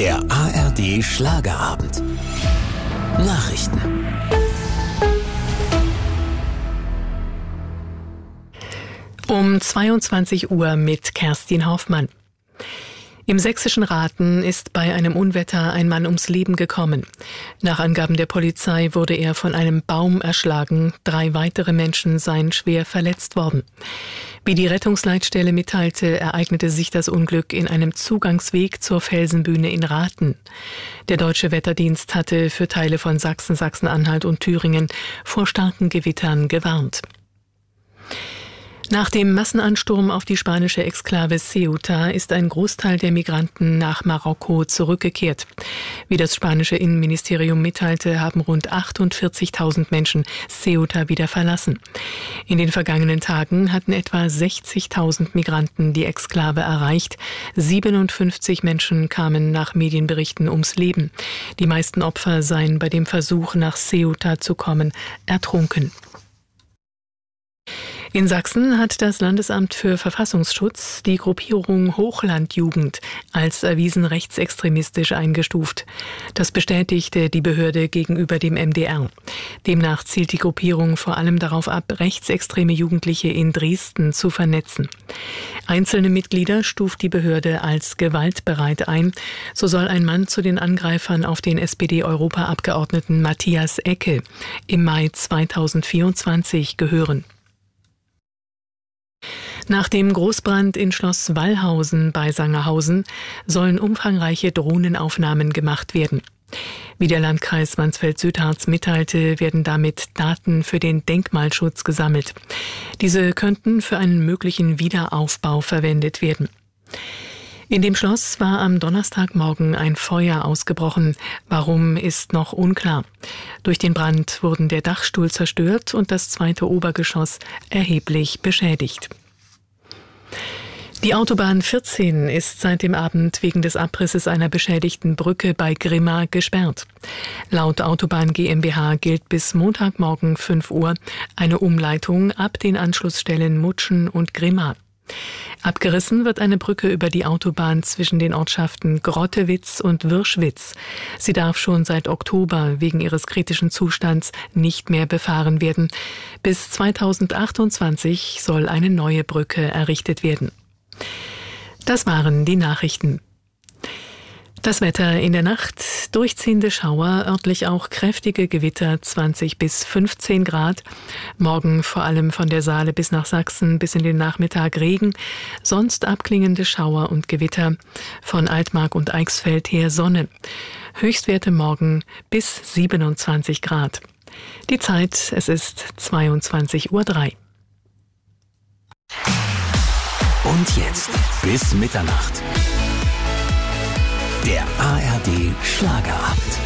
Der ARD Schlagerabend. Nachrichten. Um 22 Uhr mit Kerstin Hoffmann. Im sächsischen Rathen ist bei einem Unwetter ein Mann ums Leben gekommen. Nach Angaben der Polizei wurde er von einem Baum erschlagen. 3 weitere Menschen seien schwer verletzt worden. Wie die Rettungsleitstelle mitteilte, ereignete sich das Unglück in einem Zugangsweg zur Felsenbühne in Rathen. Der Deutsche Wetterdienst hatte für Teile von Sachsen, Sachsen-Anhalt und Thüringen vor starken Gewittern gewarnt. Nach dem Massenansturm auf die spanische Exklave Ceuta ist ein Großteil der Migranten nach Marokko zurückgekehrt. Wie das spanische Innenministerium mitteilte, haben rund 48.000 Menschen Ceuta wieder verlassen. In den vergangenen Tagen hatten etwa 60.000 Migranten die Exklave erreicht. 57 Menschen kamen nach Medienberichten ums Leben. Die meisten Opfer seien bei dem Versuch, nach Ceuta zu kommen, ertrunken. In Sachsen hat das Landesamt für Verfassungsschutz die Gruppierung Hochlandjugend als erwiesen rechtsextremistisch eingestuft. Das bestätigte die Behörde gegenüber dem MDR. Demnach zielt die Gruppierung vor allem darauf ab, rechtsextreme Jugendliche in Dresden zu vernetzen. Einzelne Mitglieder stuft die Behörde als gewaltbereit ein. So soll ein Mann zu den Angreifern auf den SPD-Europaabgeordneten Matthias Ecke im Mai 2024 gehören. Nach dem Großbrand in Schloss Wallhausen bei Sangerhausen sollen umfangreiche Drohnenaufnahmen gemacht werden. Wie der Landkreis Mansfeld-Südharz mitteilte, werden damit Daten für den Denkmalschutz gesammelt. Diese könnten für einen möglichen Wiederaufbau verwendet werden. In dem Schloss war am Donnerstagmorgen ein Feuer ausgebrochen. Warum, ist noch unklar. Durch den Brand wurden der Dachstuhl zerstört und das 2. Obergeschoss erheblich beschädigt. Die Autobahn 14 ist seit dem Abend wegen des Abrisses einer beschädigten Brücke bei Grimma gesperrt. Laut Autobahn GmbH gilt bis Montagmorgen 5 Uhr eine Umleitung ab den Anschlussstellen Mutschen und Grimma. Abgerissen wird eine Brücke über die Autobahn zwischen den Ortschaften Grottewitz und Wirschwitz. Sie darf schon seit Oktober wegen ihres kritischen Zustands nicht mehr befahren werden. Bis 2028 soll eine neue Brücke errichtet werden. Das waren die Nachrichten. Das Wetter in der Nacht, durchziehende Schauer, örtlich auch kräftige Gewitter, 20 bis 15 Grad. Morgen vor allem von der Saale bis nach Sachsen bis in den Nachmittag Regen, sonst abklingende Schauer und Gewitter. Von Altmark und Eichsfeld her Sonne. Höchstwerte morgen bis 27 Grad. Die Zeit, es ist 22:03 Uhr. Und jetzt bis Mitternacht. Der ARD Schlagerabend.